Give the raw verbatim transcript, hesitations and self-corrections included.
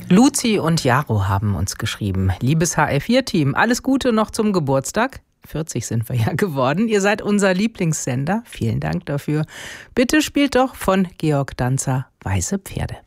Luzi und Jaro haben uns geschrieben. Liebes H R vier Team, alles Gute noch zum Geburtstag. vierzig sind wir ja geworden. Ihr seid unser Lieblingssender. Vielen Dank dafür. Bitte spielt doch von Georg Danzer Weiße Pferde.